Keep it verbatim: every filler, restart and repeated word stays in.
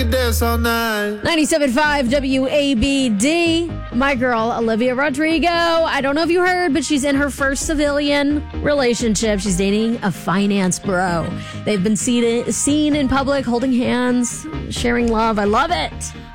could dance all night. ninety-seven point five W A B D. My girl, Olivia Rodrigo. I don't know if you heard, but she's in her first civilian relationship. She's dating a finance bro. They've been seen, seen in public holding hands, sharing love. I love it.